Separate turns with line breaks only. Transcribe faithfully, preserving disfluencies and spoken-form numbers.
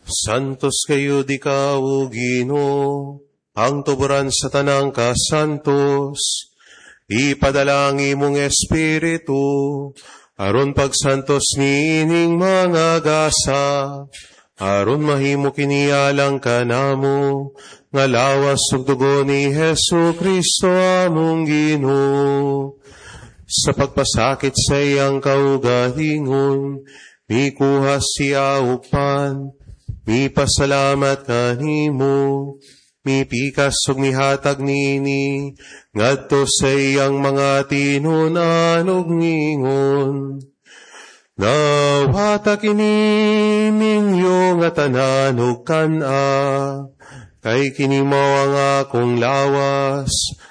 Santos kayo di ka o Ginoo, ang tuburan sa tanang kasantos, ipadala ang imong Espiritu, aron pagsantos ni ining mga gasa, aron mahimo kinialang kanamo, nga lawas ug dugo ni Hesu Kristo among Ginoo. Sa pagpasakit sa iyang kaugalingon, mikuha siya upan, mi pasalamat kanimo, mi pikas ug mihatag nini, ngadto sa iyang mga tinunan ug ngingon. Nawata kini ninyo nga tanan ug kan-a, kay kini mao ang akong lawas,